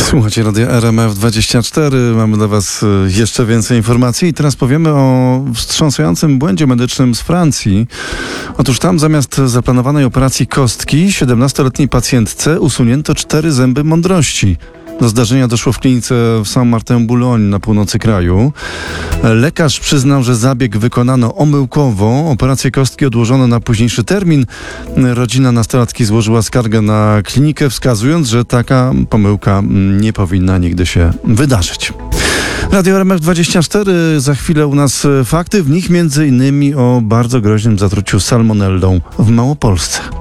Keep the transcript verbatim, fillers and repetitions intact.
Słuchajcie, Radio R M F dwadzieścia cztery. Mamy dla Was jeszcze więcej informacji i teraz powiemy o wstrząsającym błędzie medycznym z Francji. Otóż tam zamiast zaplanowanej operacji kostki siedemnastoletniej pacjentce usunięto cztery zęby mądrości. Do zdarzenia doszło w klinice w Saint-Martin-Boulogne na północy kraju. Lekarz przyznał, że zabieg wykonano omyłkowo. Operację kostki odłożono na późniejszy termin. Rodzina nastolatki złożyła skargę na klinikę, wskazując, że taka pomyłka nie powinna nigdy się wydarzyć. Radio R M F dwadzieścia cztery. Za chwilę u nas fakty, w nich między innymi o bardzo groźnym zatruciu salmonellą w Małopolsce.